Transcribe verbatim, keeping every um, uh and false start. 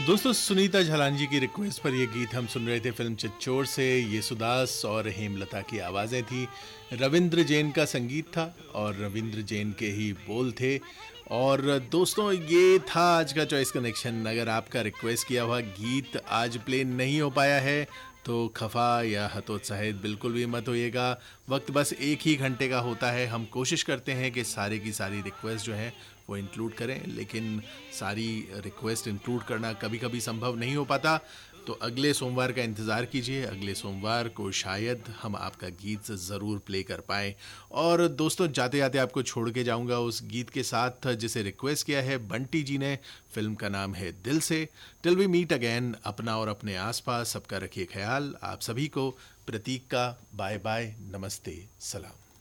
दोस्तों, सुनीता झलान जी की रिक्वेस्ट पर ये गीत हम सुन रहे थे फिल्म चिच्चोर से। येसुदास और हेमलता की आवाज़ें थी, रविंद्र जैन का संगीत था और रविंद्र जैन के ही बोल थे। और दोस्तों, ये था आज का चॉइस कनेक्शन। अगर आपका रिक्वेस्ट किया हुआ गीत आज प्ले नहीं हो पाया है तो खफा या हतोत्साहित बिल्कुल भी मत होइएगा। वक्त बस एक ही घंटे का होता है। हम कोशिश करते हैं कि सारे की सारी रिक्वेस्ट जो हैं वो इंक्लूड करें, लेकिन सारी रिक्वेस्ट इंक्लूड करना कभी कभी संभव नहीं हो पाता। तो अगले सोमवार का इंतज़ार कीजिए। अगले सोमवार को शायद हम आपका गीत ज़रूर प्ले कर पाएँ। और दोस्तों, जाते जाते आपको छोड़ के जाऊंगा उस गीत के साथ जिसे रिक्वेस्ट किया है बंटी जी ने। फिल्म का नाम है दिल से। टिल वी मीट अगेन, अपना और अपने आसपास सबका रखिए ख्याल। आप सभी को प्रतीक का बाय बाय, नमस्ते, सलाम।